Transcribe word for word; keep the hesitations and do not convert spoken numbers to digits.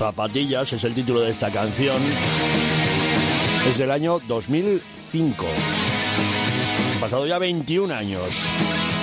Zapatillas es el título de esta canción. Es del año dos mil cinco. Han pasado ya veintiún años.